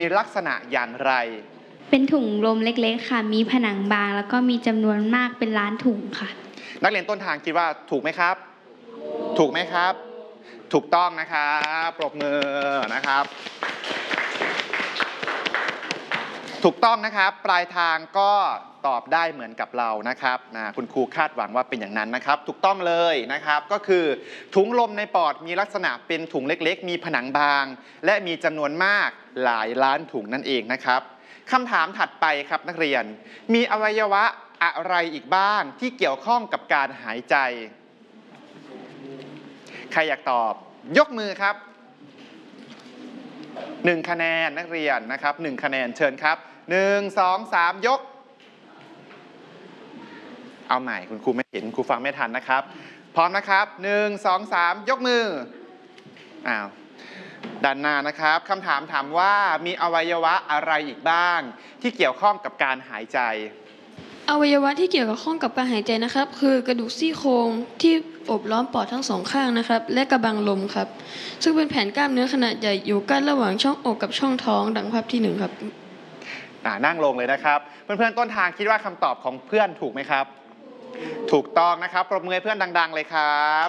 มีลักษณะอย่างไรเป็นถุงลมเล็กๆค่ะมีผนังบางแล้วก็มีจำนวนมากเป็นล้านถุงค่ะนักเรียนต้นทางคิดว่าถูกไหมครับถูกไหมครับถูกต้องนะครับปรบมือนะครับถูกต้องนะครับปลายทางก็ตอบได้เหมือนกับเรานะครับคุณครูคาดหวังว่าเป็นอย่างนั้นนะครับถูกต้องเลยนะครับก็คือถุงลมในปอดมีลักษณะเป็นถุงเล็กๆมีผนังบางและมีจำนวนมากหลายล้านถุงนั่นเองนะครับคำถามถัดไปครับนักเรียนมีอวัยวะอะไรอีกบ้างที่เกี่ยวข้องกับการหายใจใครอยากตอบยกมือครับ1คะแนนนักเรียนนะครับ1คะแนนเชิญครับ1 2 3ยกเอาใหม่คุณครูไม่เห็นครูฟังไม่ทันนะครับพร้อมนะครับ1 2 3ยกมือด้านหน้านะครับคำถามถามว่ามีอวัยวะอะไรอีกบ้างที่เกี่ยวข้องกับการหายใจอวัยวะที่เกี่ยวกับข้องกับการหายใจนะครับคือกระดูกซี่โครงที่โอบล้อมปอดทั้งสองข้างนะครับและกระบังลมครับซึ่งเป็นแผ่นกล้ามเนื้อขนาดใหญ่อยู่กั้นระหว่างช่องอกกับช่องท้องดังภาพที่1ครับนั่งลงเลยนะครับเพื่อนๆต้นทางคิดว่าคำตอบของเพื่อนถูกไหมครับถูกต้องนะครับปรบมือให้เพื่อนดังๆเลยครับ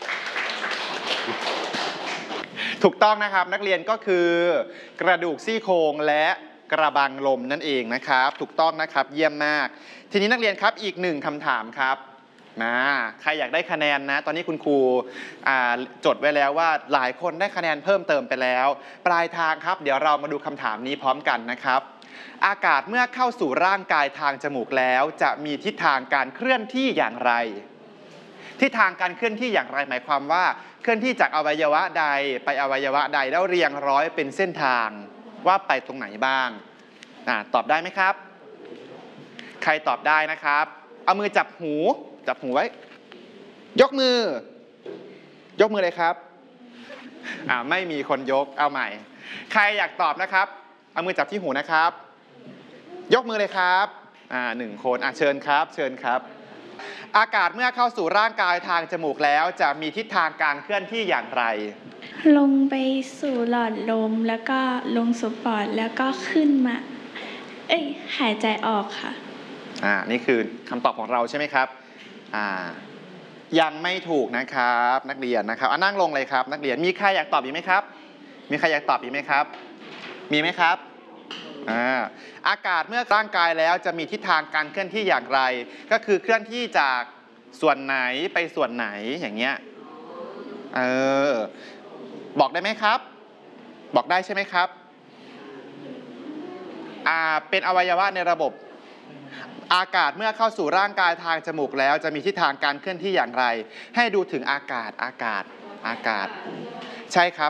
ถูกต้องนะครับนักเรียนก็คือกระดูกซี่โครงและกระบังลมนั่นเองนะครับถูกต้องนะครับเยี่ยมมากทีนี้นักเรียนครับอีก1คำถามครับใครอยากได้คะแนนนะตอนนี้คุณครูจดไว้แล้วว่าหลายคนได้คะแนนเพิ่มเติมไปแล้วปลายทางครับเดี๋ยวเรามาดูคำถามนี้พร้อมกันนะครับอากาศเมื่อเข้าสู่ร่างกายทางจมูกแล้วจะมีทิศทางการเคลื่อนที่อย่างไรทิศทางการเคลื่อนที่อย่างไรหมายความว่าเคลื่อนที่จากอวัยวะใดไปอวัยวะใดแล้วเรียงร้อยเป็นเส้นทางว่าไปตรงไหนบ้างตอบได้ไหมครับใครตอบได้นะครับเอามือจับหูไว้ยกมือเลยครับไม่มีคนยกเอาใหม่ใครอยากตอบนะครับเอามือจับที่หูนะครับยกมือเลยครับ1คนเชิญครับอากาศเมื่อเข้าสู่ร่างกายทางจมูกแล้วจะมีทิศทางการเคลื่อนที่อย่างไรลงไปสู่หลอดลมแล้วก็ลงสู่ปอดแล้วก็ขึ้นมาหายใจออกค่ะนี่คือคำตอบของเราใช่ไหมครับยังไม่ถูกนะครับนักเรียนนะครับนั่งลงเลยครับนักเรียนมีใครอยากตอบอีกไหมครับมีใครอยากตอบอีกไหมครับมีไหมครับอากาศเมื่อร่างกายแล้วจะมีทิศทางการเคลื่อนที่อย่างไรก็คือเคลื่อนที่จากส่วนไหนไปส่วนไหนอย่างเงี้ยบอกได้ไหมครับบอกได้ใช่ไหมครับเป็นอวัยวะในระบบอากาศเมื่อเข้าสู่ร่างกายทางจมูกแล้วจะมีทิศทางการเคลื่อนที่อย่างไรให้ดูถึงอากาศใช่ครับ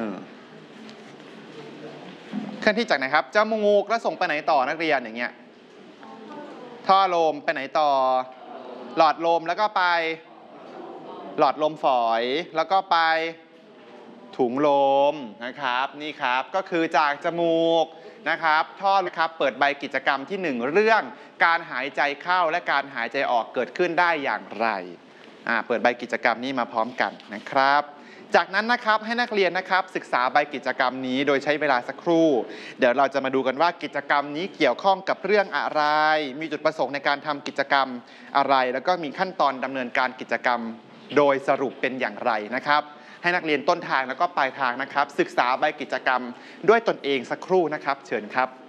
เคลื่อนที่จากไหนครับจมูกแล้วส่งไปไหนต่อนักเรียนอย่างเงี้ยท่อลมไปไหนต่อหลอดลมแล้วก็ไปหลอดลมฝอยแล้วก็ไปถุงลมนะครับนี่ครับก็คือจากจมูกนะครับท่อครับเปิดใบกิจกรรมที่1เรื่องการหายใจเข้าและการหายใจออกเกิดขึ้นได้อย่างไรเปิดใบกิจกรรมนี้มาพร้อมกันนะครับจากนั้นนะครับให้นักเรียนนะครับศึกษาใบกิจกรรมนี้โดยใช้เวลาสักครู่เดี๋ยวเราจะมาดูกันว่ากิจกรรมนี้เกี่ยวข้องกับเรื่องอะไรมีจุดประสงค์ในการทำกิจกรรมอะไรแล้วก็มีขั้นตอนดำเนินการกิจกรรมโดยสรุปเป็นอย่างไรนะครับให้นักเรียนต้นทางแล้วก็ปลายทางนะครับศึกษาใบกิจกรรมด้วยตนเองสักครู่นะครับเชิญครับ